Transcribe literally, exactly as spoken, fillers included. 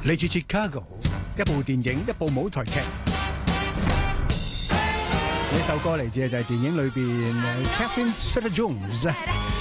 嚟自 Chicago， 一部電影，一部舞台劇。呢首歌嚟自就係電影裏邊 Catherine Zeta-Jones